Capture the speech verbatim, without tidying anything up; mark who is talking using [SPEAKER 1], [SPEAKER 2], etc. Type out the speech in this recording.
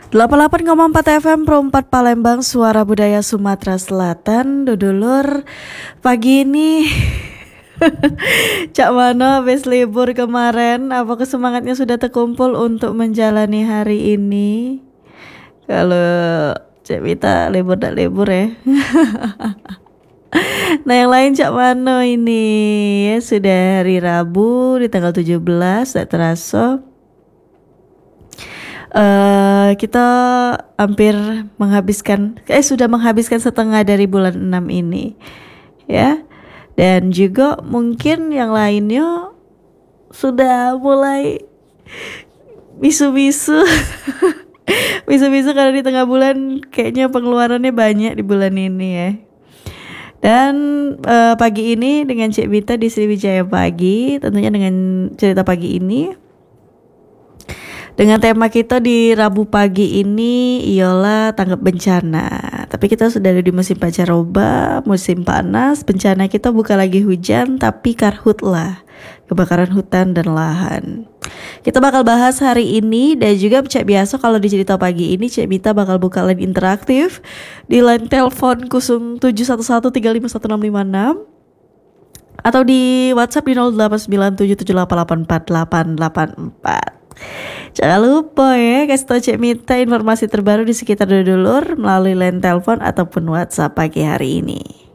[SPEAKER 1] delapan puluh delapan koma empat F M Pro empat Palembang, suara budaya Sumatera Selatan. Dudulur, pagi ini Cak Mano habis libur kemarin, apakah semangatnya sudah terkumpul untuk menjalani hari ini? Kalau Cak Mita libur tak libur ya. Nah yang lain Cak Mano ini ya, sudah hari Rabu di tanggal tujuh belas, tak terasa Uh, kita hampir menghabiskan eh sudah menghabiskan setengah dari bulan enam ini ya, dan juga mungkin yang lainnya sudah mulai bisu-bisu bisu-bisu karena di tengah bulan kayaknya pengeluarannya banyak di bulan ini ya. Dan uh, pagi ini dengan Cik Mita di Sriwijaya Pagi, tentunya dengan cerita pagi ini dengan tema kita di Rabu pagi ini ialah tanggap bencana. Tapi kita sudah ada di musim pancaroba, musim panas. Bencana kita bukan lagi hujan, tapi karhutlah, kebakaran hutan dan lahan. Kita bakal bahas hari ini, dan juga Cak biasa kalau di cerita pagi ini Cak Mita bakal buka line interaktif di line telepon nol tujuh satu satu tiga lima satu enam lima enam atau di WhatsApp di nol delapan sembilan tujuh tujuh delapan delapan empat delapan delapan empat. Jangan lupa ya, kasih tau Cik Mita informasi terbaru di sekitar Dudulur melalui line telepon ataupun WhatsApp pagi hari ini.